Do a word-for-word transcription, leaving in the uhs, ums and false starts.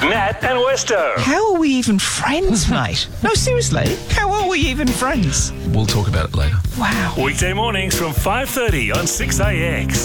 Nat and Westo. How are we even friends, mate? No, seriously, how are we even friends? We'll talk about it later. Wow. Weekday mornings from five thirty on six A X.